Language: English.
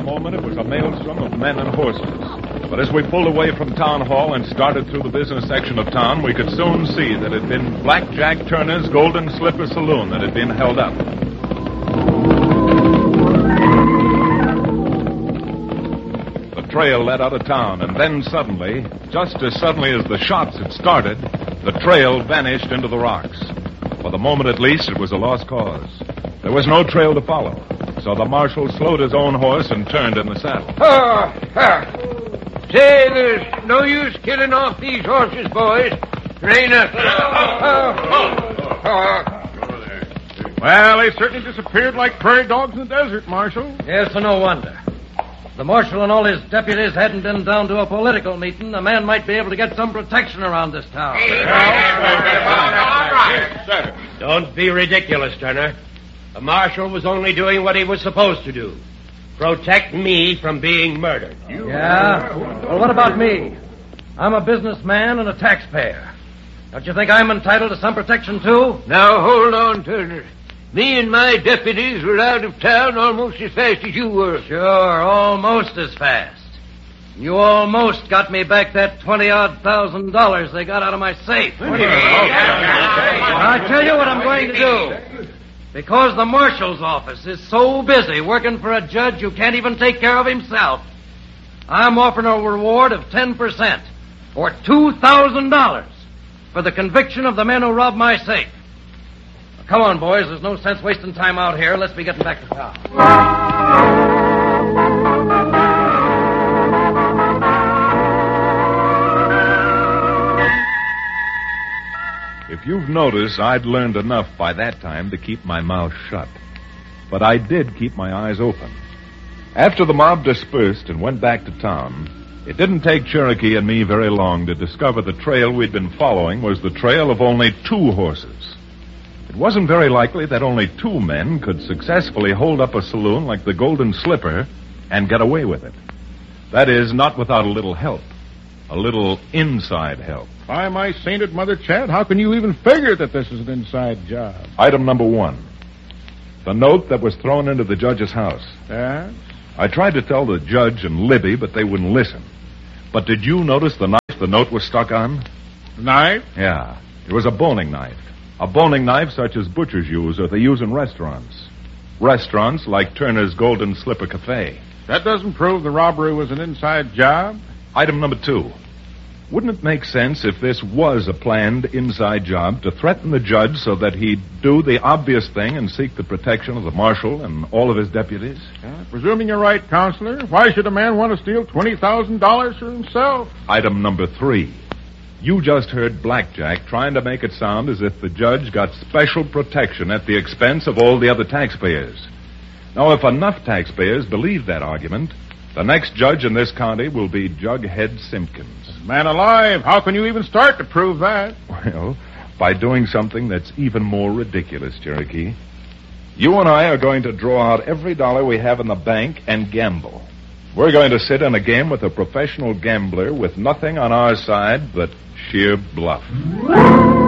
moment, it was a maelstrom of men and horses. But as we pulled away from Town Hall and started through the business section of town, we could soon see that it had been Black Jack Turner's Golden Slipper Saloon that had been held up. The trail led out of town, and then suddenly, just as suddenly as the shots had started, the trail vanished into the rocks. For the moment at least, it was a lost cause. There was no trail to follow, so the marshal slowed his own horse and turned in the saddle. Say, there's no use killing off these horses, boys. There ain't nothing. Well, they certainly disappeared like prairie dogs in the desert, Marshal. Yes, and no wonder. If the marshal and all his deputies hadn't been down to a political meeting, a man might be able to get some protection around this town. Don't be ridiculous, Turner. The marshal was only doing what he was supposed to do. Protect me from being murdered. Yeah? Well, what about me? I'm a businessman and a taxpayer. Don't you think I'm entitled to some protection, too? Now, hold on, Turner. Me and my deputies were out of town almost as fast as you were. Sure, almost as fast. You almost got me back that $20,000 they got out of my safe. I tell you what I'm going to do. Because the marshal's office is so busy working for a judge who can't even take care of himself, I'm offering a reward of 10%, or $2,000, for the conviction of the men who robbed my safe. Now, come on, boys. There's no sense wasting time out here. Let's be getting back to town. If you've noticed, I'd learned enough by that time to keep my mouth shut. But I did keep my eyes open. After the mob dispersed and went back to town, it didn't take Cherokee and me very long to discover the trail we'd been following was the trail of only 2 horses. It wasn't very likely that only 2 men could successfully hold up a saloon like the Golden Slipper and get away with it. That is, not without a little help. A little inside help. By my sainted mother, Chad, how can you even figure that this is an inside job? Item number 1. The note that was thrown into the judge's house. Yes? I tried to tell the judge and Libby, but they wouldn't listen. But did you notice the knife the note was stuck on? Knife? Yeah. It was a boning knife. A boning knife such as butchers use or they use in restaurants. Restaurants like Turner's Golden Slipper Cafe. That doesn't prove the robbery was an inside job. Item number 2. Wouldn't it make sense if this was a planned inside job to threaten the judge so that he'd do the obvious thing and seek the protection of the marshal and all of his deputies? Presuming you're right, Counselor, why should a man want to steal $20,000 for himself? Item number 3. You just heard Blackjack trying to make it sound as if the judge got special protection at the expense of all the other taxpayers. Now, if enough taxpayers believe that argument, the next judge in this county will be Jughead Simpkins. Man alive, how can you even start to prove that? Well, by doing something that's even more ridiculous, Cherokee. You and I are going to draw out every dollar we have in the bank and gamble. We're going to sit in a game with a professional gambler with nothing on our side but sheer bluff.